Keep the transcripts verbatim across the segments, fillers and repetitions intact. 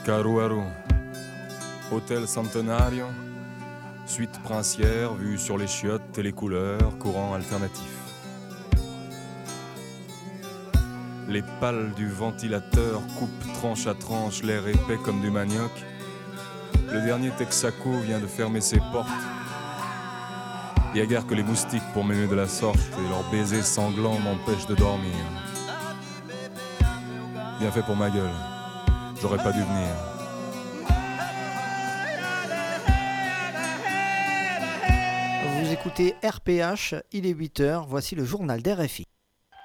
Caruaru, hôtel Centenario, suite princière, vue sur les chiottes et les couleurs, courant alternatif. Les pales du ventilateur coupent tranche à tranche l'air épais comme du manioc. Le dernier Texaco vient de fermer ses portes. Il y a guère que les moustiques pour m'aimer de la sorte, et leurs baisers sanglants m'empêchent de dormir. Bien fait pour ma gueule, j'aurais pas dû venir. Vous écoutez R P H, il est huit heures, voici le journal d'R F I.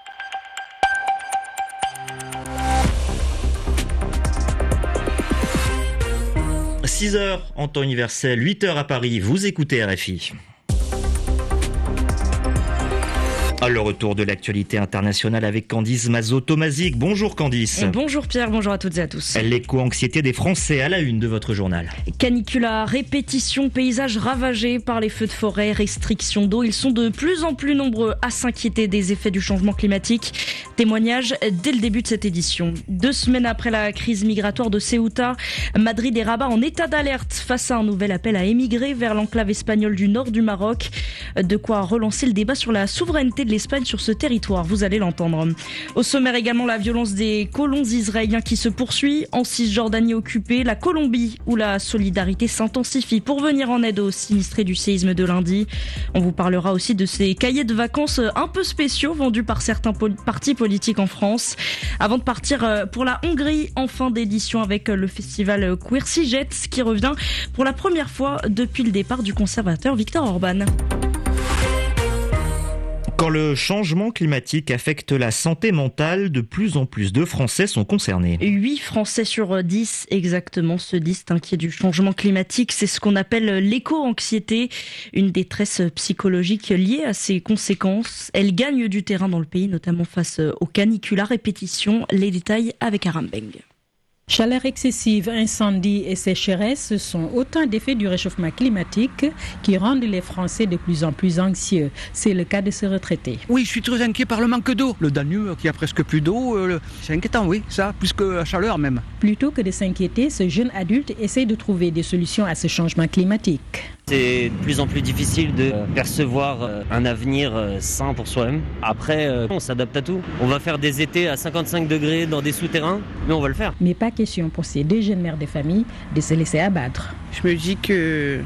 six heures en temps universel, huit heures à Paris, vous écoutez R F I. Le retour de l'actualité internationale avec Candice Mazot-Tomazic. Bonjour Candice. Et bonjour Pierre, bonjour à toutes et à tous. L'éco-anxiété des Français à la une de votre journal. Canicule à répétition, paysages ravagés par les feux de forêt, restrictions d'eau. Ils sont de plus en plus nombreux à s'inquiéter des effets du changement climatique. Témoignage dès le début de cette édition. Deux semaines après la crise migratoire de Ceuta, Madrid et Rabat en état d'alerte face à un nouvel appel à émigrer vers l'enclave espagnole du nord du Maroc. De quoi relancer le débat sur la souveraineté de l'Espagne sur ce territoire, vous allez l'entendre. Au sommaire également, la violence des colons israéliens qui se poursuit en Cisjordanie occupée, la Colombie où la solidarité s'intensifie pour venir en aide aux sinistrés du séisme de lundi. On vous parlera aussi de ces cahiers de vacances un peu spéciaux vendus par certains pol- partis politiques en France. Avant de partir pour la Hongrie en fin d'édition avec le festival Queercijet qui revient pour la première fois depuis le départ du conservateur Viktor Orban. Quand le changement climatique affecte la santé mentale, de plus en plus de Français sont concernés. huit Français sur dix exactement se disent inquiets du changement climatique. C'est ce qu'on appelle l'éco-anxiété, une détresse psychologique liée à ses conséquences. Elle gagne du terrain dans le pays, notamment face aux canicules à répétition. Les détails avec Aram Beng. Chaleur excessive, incendies et sécheresse sont autant d'effets du réchauffement climatique qui rendent les Français de plus en plus anxieux. C'est le cas de ce retraité. Oui, je suis très inquiet par le manque d'eau. Le Danube qui a presque plus d'eau, euh, c'est inquiétant, oui, ça, plus que la chaleur même. Plutôt que de s'inquiéter, ce jeune adulte essaie de trouver des solutions à ce changement climatique. C'est de plus en plus difficile de percevoir un avenir sain pour soi-même. Après, on s'adapte à tout. On va faire des étés à cinquante-cinq degrés dans des souterrains, mais on va le faire. Mais pas question pour ces deux jeunes mères de famille de se laisser abattre. Je me dis que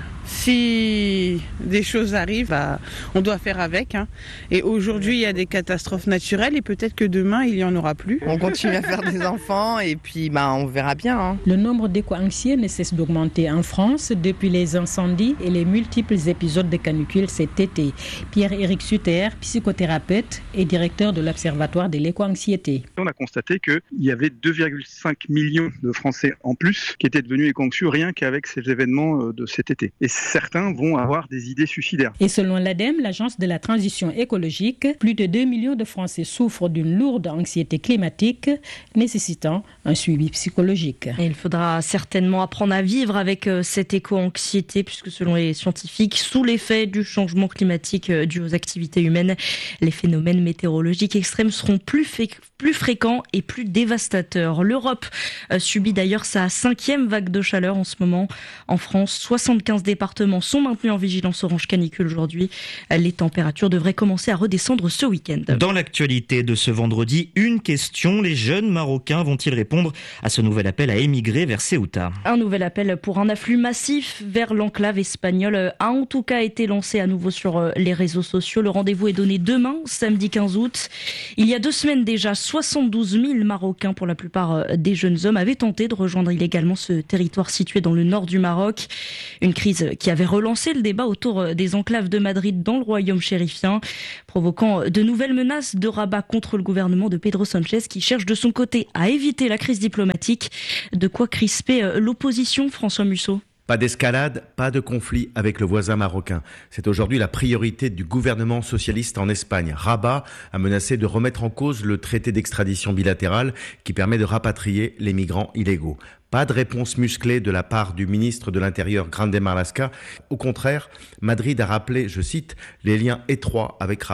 si des choses arrivent, bah, on doit faire avec. Hein. Et aujourd'hui, il y a des catastrophes naturelles et peut-être que demain, il n'y en aura plus. On continue à faire des enfants et puis bah, on verra bien. Hein. Le nombre d'éco-anxieux ne cesse d'augmenter en France depuis les incendies et les multiples épisodes de canicule cet été. Pierre-Éric Sutter, psychothérapeute et directeur de l'Observatoire de l'éco-anxiété. On a constaté qu'il y avait deux virgule cinq millions de Français en plus qui étaient devenus éco-anxieux rien qu'avec ces événements de cet été. Et certains vont avoir des idées suicidaires. Et selon l'ADEME, l'agence de la transition écologique, plus de deux millions de Français souffrent d'une lourde anxiété climatique nécessitant un suivi psychologique. Et il faudra certainement apprendre à vivre avec cette éco-anxiété puisque selon les scientifiques, sous l'effet du changement climatique dû aux activités humaines, les phénomènes météorologiques extrêmes seront plus, fait, plus fréquents et plus dévastateurs. L'Europe subit d'ailleurs sa cinquième vague de chaleur en ce moment. En France, soixante-quinze départements sont maintenus en vigilance orange canicule aujourd'hui. Les températures devraient commencer à redescendre ce week-end. Dans l'actualité de ce vendredi, une question. Les jeunes Marocains vont-ils répondre à ce nouvel appel à émigrer vers Ceuta ? Un nouvel appel pour un afflux massif vers l'enclave espagnole a en tout cas été lancé à nouveau sur les réseaux sociaux. Le rendez-vous est donné demain, samedi quinze août. Il y a deux semaines déjà, soixante-douze mille Marocains, pour la plupart des jeunes hommes, avaient tenté de rejoindre illégalement ce territoire situé dans le nord du Maroc. Une crise qui avait relancé le débat autour des enclaves de Madrid dans le royaume chérifien, provoquant de nouvelles menaces de Rabat contre le gouvernement de Pedro Sánchez qui cherche de son côté à éviter la crise diplomatique. De quoi crisper l'opposition, François Musso. Pas d'escalade, pas de conflit avec le voisin marocain. C'est aujourd'hui la priorité du gouvernement socialiste en Espagne. Rabat a menacé de remettre en cause le traité d'extradition bilatérale qui permet de rapatrier les migrants illégaux. Pas de réponse musclée de la part du ministre de l'Intérieur, Grande Marlaska. Au contraire, Madrid a rappelé, je cite, les liens étroits avec Rabat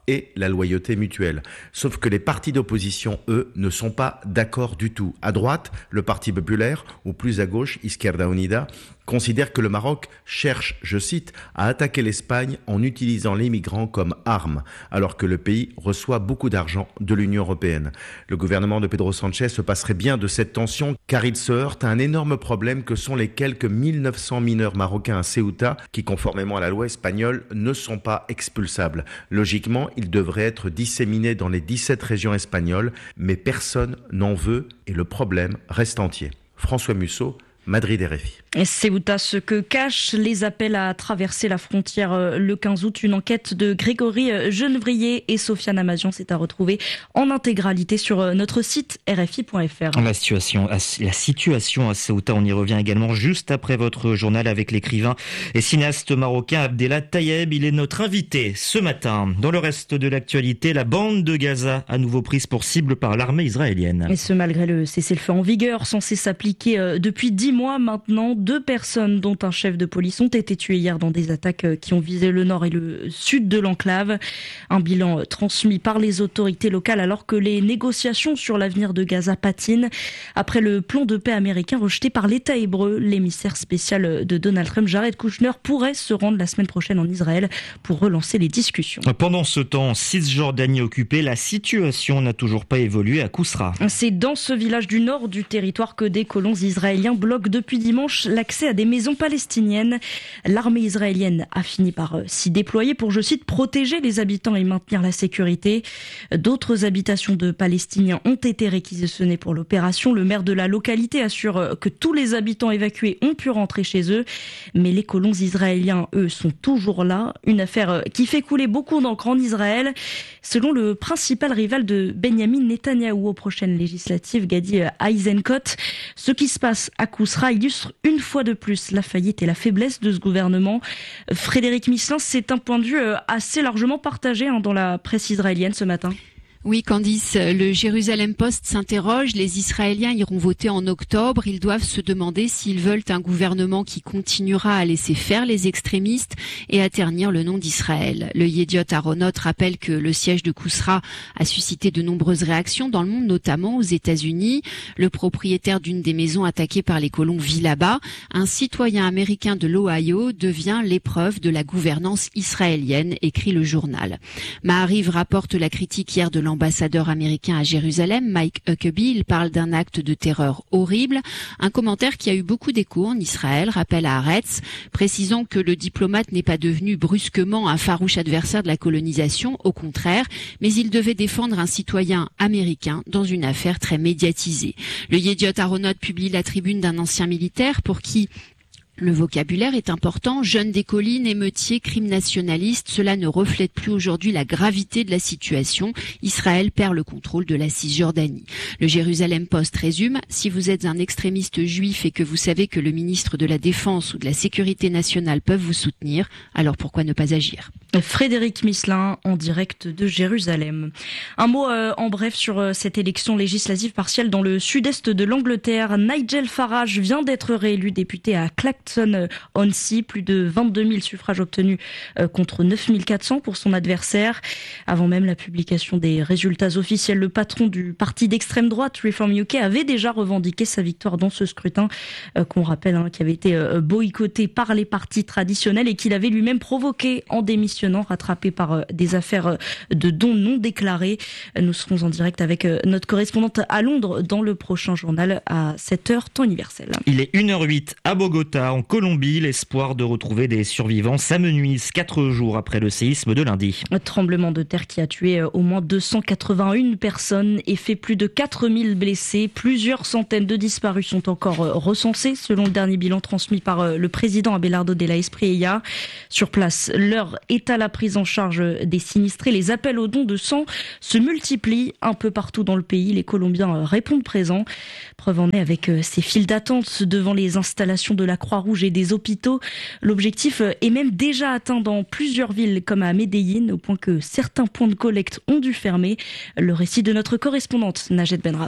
et la loyauté mutuelle. Sauf que les partis d'opposition, eux, ne sont pas d'accord du tout. À droite, le Parti populaire, ou plus à gauche, Izquierda Unida, considère que le Maroc cherche, je cite, à attaquer l'Espagne en utilisant les migrants comme arme, alors que le pays reçoit beaucoup d'argent de l'Union européenne. Le gouvernement de Pedro Sánchez se passerait bien de cette tension, car il se heurte à un énorme problème que sont les quelques mille neuf cents mineurs marocains à Ceuta, qui, conformément à la loi espagnole, ne sont pas expulsables. Logiquement, ils devraient être disséminés dans les dix-sept régions espagnoles, mais personne n'en veut et le problème reste entier. François Musso, Madrid R F I. Ceuta, ce que cachent les appels à traverser la frontière le quinze août. Une enquête de Grégory Genevrier et Sofiane Amazian s'est à retrouver en intégralité sur notre site R F I point F R. La situation, la situation à Ceuta, on y revient également juste après votre journal avec l'écrivain et cinéaste marocain Abdellah Tayeb. Il est notre invité ce matin. Dans le reste de l'actualité, la bande de Gaza à nouveau prise pour cible par l'armée israélienne. Et ce malgré le cessez-le-feu en vigueur censé s'appliquer depuis dix mois maintenant. Deux personnes, dont un chef de police, ont été tuées hier dans des attaques qui ont visé le nord et le sud de l'enclave. Un bilan transmis par les autorités locales alors que les négociations sur l'avenir de Gaza patinent. Après le plan de paix américain rejeté par l'État hébreu, l'émissaire spécial de Donald Trump, Jared Kushner, pourrait se rendre la semaine prochaine en Israël pour relancer les discussions. Pendant ce temps, Cisjordanie occupée, la situation n'a toujours pas évolué à Kousra. C'est dans ce village du nord du territoire que des colons israéliens bloquent depuis dimanche l'accès à des maisons palestiniennes. L'armée israélienne a fini par s'y déployer pour, je cite, protéger les habitants et maintenir la sécurité. D'autres habitations de Palestiniens ont été réquisitionnées pour l'opération. Le maire de la localité assure que tous les habitants évacués ont pu rentrer chez eux. Mais les colons israéliens, eux, sont toujours là. Une affaire qui fait couler beaucoup d'encre en Israël. Selon le principal rival de Benyamin Netanyahou aux prochaines législatives, Gadi Eisenkot, ce qui se passe à Kousra illustre une fois de plus la faillite et la faiblesse de ce gouvernement. Frédéric Misselin, c'est un point de vue assez largement partagé hein, dans la presse israélienne ce matin. Oui, Candice, le Jérusalem Post s'interroge. Les Israéliens iront voter en octobre. Ils doivent se demander s'ils veulent un gouvernement qui continuera à laisser faire les extrémistes et à ternir le nom d'Israël. Le Yediot Aharonot rappelle que le siège de Kousra a suscité de nombreuses réactions dans le monde, notamment aux États-Unis. Le propriétaire d'une des maisons attaquées par les colons vit là-bas. Un citoyen américain de l'Ohio devient l'épreuve de la gouvernance israélienne, écrit le journal. Maariv rapporte la critique hier de l'ambassadeur L'ambassadeur américain à Jérusalem, Mike Huckabee, il parle d'un acte de terreur horrible. Un commentaire qui a eu beaucoup d'écho en Israël, rappelle à Haaretz, précisant que le diplomate n'est pas devenu brusquement un farouche adversaire de la colonisation, au contraire, mais il devait défendre un citoyen américain dans une affaire très médiatisée. Le Yediot Aharonot publie la tribune d'un ancien militaire pour qui le vocabulaire est important. Jeunes des collines, émeutiers, crimes nationalistes, cela ne reflète plus aujourd'hui la gravité de la situation. Israël perd le contrôle de la Cisjordanie. Le Jérusalem Post résume, si vous êtes un extrémiste juif et que vous savez que le ministre de la Défense ou de la Sécurité nationale peuvent vous soutenir, alors pourquoi ne pas agir ? Frédéric Misselin en direct de Jérusalem. Un mot euh, en bref sur euh, cette élection législative partielle dans le sud-est de l'Angleterre. Nigel Farage vient d'être réélu député à Clacton-on-Sea. Plus de vingt-deux mille suffrages obtenus euh, contre neuf mille quatre cents pour son adversaire. Avant même la publication des résultats officiels, le patron du parti d'extrême droite Reform U K avait déjà revendiqué sa victoire dans ce scrutin euh, qu'on rappelle hein, qui avait été euh, boycotté par les partis traditionnels et qu'il avait lui-même provoqué en démission, rattrapé par des affaires de dons non déclarés. Nous serons en direct avec notre correspondante à Londres dans le prochain journal à sept heures, temps universel. Il est une heure huit à Bogota, en Colombie. L'espoir de retrouver des survivants s'amenuise quatre jours après le séisme de lundi. Un tremblement de terre qui a tué au moins deux cent quatre-vingt-une personnes et fait plus de quatre mille blessés. Plusieurs centaines de disparus sont encore recensés, selon le dernier bilan transmis par le président Abelardo de la Espriella. Sur place, l'heure est à la prise en charge des sinistrés. Les appels aux dons de sang se multiplient un peu partout dans le pays. Les Colombiens répondent présents. Preuve en est avec ces files d'attente devant les installations de la Croix-Rouge et des hôpitaux. L'objectif est même déjà atteint dans plusieurs villes comme à Medellín, au point que certains points de collecte ont dû fermer. Le récit de notre correspondante Najed Benraba.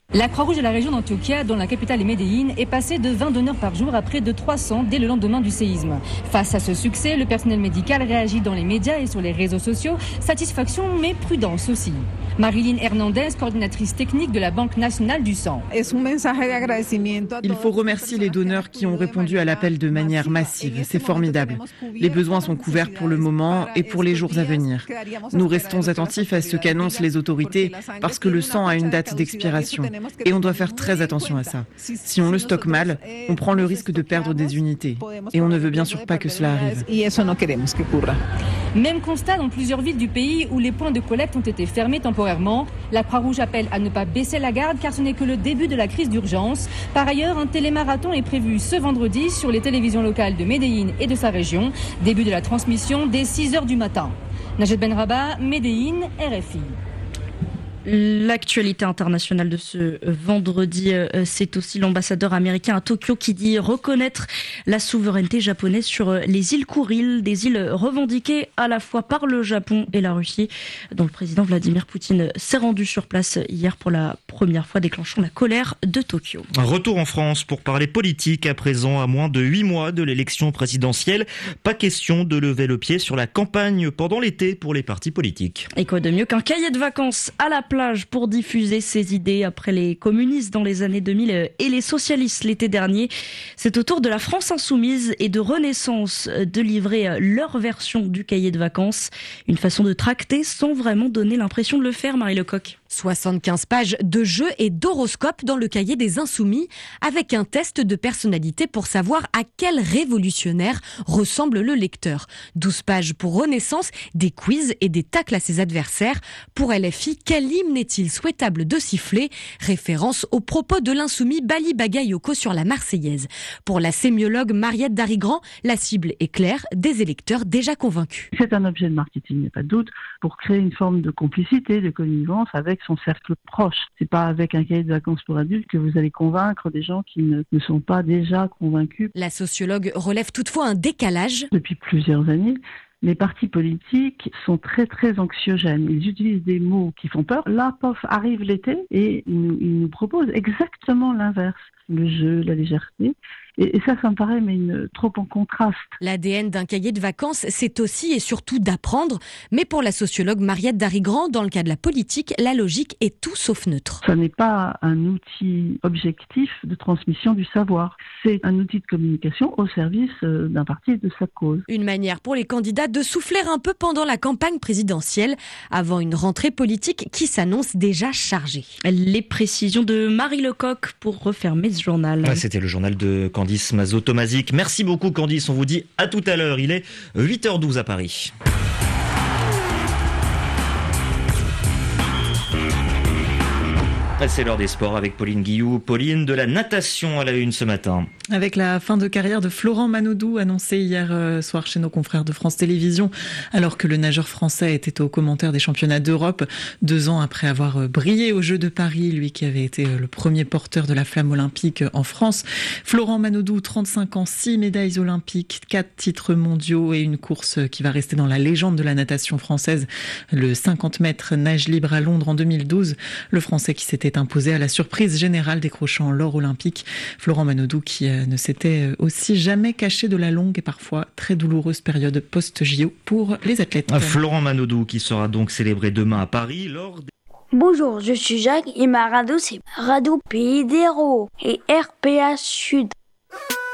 La Croix-Rouge de la région d'Antioquia, dont la capitale est Medellín, est passée de vingt donneurs par jour à près de trois cents dès le lendemain du séisme. Face à ce succès, le personnel médical réagit dans les médias et sur les réseaux sociaux. Satisfaction, mais prudence aussi. Marilyn Hernandez, coordinatrice technique de la Banque nationale du sang. Il faut remercier les donneurs qui ont répondu à l'appel de manière massive. C'est formidable. Les besoins sont couverts pour le moment et pour les jours à venir. Nous restons attentifs à ce qu'annoncent les autorités parce que le sang a une date d'expiration. Et on doit faire très attention à ça. Si on le stocke mal, on prend le risque de perdre des unités. Et on ne veut bien sûr pas que cela arrive. Même constat dans plusieurs villes du pays où les points de collecte ont été fermés temporairement. La Croix-Rouge appelle à ne pas baisser la garde car ce n'est que le début de la crise d'urgence. Par ailleurs, un télémarathon est prévu ce vendredi sur les télévisions locales de Medellín et de sa région. Début de la transmission dès six heures du matin. Najed Benraba, Medellín, R F I. L'actualité internationale de ce vendredi, c'est aussi l'ambassadeur américain à Tokyo qui dit reconnaître la souveraineté japonaise sur les îles Kouriles, des îles revendiquées à la fois par le Japon et la Russie, dont le président Vladimir Poutine s'est rendu sur place hier pour la première fois, déclenchant la colère de Tokyo. Un retour en France pour parler politique à présent, à moins de huit mois de l'élection présidentielle. Pas question de lever le pied sur la campagne pendant l'été pour les partis politiques. Et quoi de mieux qu'un cahier de vacances à la plage pour diffuser ses idées après les communistes dans les années deux mille et les socialistes l'été dernier. C'est au tour de la France Insoumise et de Renaissance de livrer leur version du cahier de vacances. Une façon de tracter sans vraiment donner l'impression de le faire, Marie Lecoq. soixante-quinze pages de jeux et d'horoscopes dans le cahier des Insoumis, avec un test de personnalité pour savoir à quel révolutionnaire ressemble le lecteur. douze pages pour Renaissance, des quiz et des tacles à ses adversaires. Pour L F I, quel hymne est-il souhaitable de siffler ? Référence aux propos de l'insoumis Bali Bagayoko sur la Marseillaise. Pour la sémiologue Mariette Darigrand, la cible est claire, des électeurs déjà convaincus. C'est un objet de marketing, il n'y a pas de doute, pour créer une forme de complicité, de connivence avec son cercle proche. C'est pas avec un cahier de vacances pour adultes que vous allez convaincre des gens qui ne, ne sont pas déjà convaincus. La sociologue relève toutefois un décalage. Depuis plusieurs années, les partis politiques sont très très anxiogènes. Ils utilisent des mots qui font peur. Là, pof, arrive l'été et ils nous, ils nous proposent exactement l'inverse. Le jeu, la légèreté. Et, et ça, ça me paraît mais une, trop en contraste. L'A D N d'un cahier de vacances, c'est aussi et surtout d'apprendre. Mais pour la sociologue Mariette Darigrand, dans le cas de la politique, la logique est tout sauf neutre. Ça n'est pas un outil objectif de transmission du savoir. C'est un outil de communication au service d'un parti et de sa cause. Une manière pour les candidats de souffler un peu pendant la campagne présidentielle, avant une rentrée politique qui s'annonce déjà chargée. Les précisions de Marie Lecoq pour refermer ce journal. Ouais, c'était le journal de Candice Mazo-Tomazic. Merci beaucoup Candice, on vous dit à tout à l'heure. Il est huit heures douze à Paris. C'est l'heure des sports avec Pauline Guillou. Pauline, de la natation à la une ce matin. Avec la fin de carrière de Florent Manodou annoncée hier soir chez nos confrères de France Télévisions, alors que le nageur français était au commentaire des championnats d'Europe, deux ans après avoir brillé aux Jeux de Paris, lui qui avait été le premier porteur de la flamme olympique en France. Florent Manodou, trente-cinq ans, six médailles olympiques, quatre titres mondiaux et une course qui va rester dans la légende de la natation française, le cinquante mètres nage libre à Londres en deux mille douze. Le Français qui s'était imposé à la surprise générale, décrochant l'or olympique. Florent Manodou qui ne s'était aussi jamais caché de la longue et parfois très douloureuse période post-J O pour les athlètes. Florent Manodou qui sera donc célébré demain à Paris lors des... Bonjour, je suis Jacques et ma radio c'est Radio Pays d'Hérault et R P A Sud.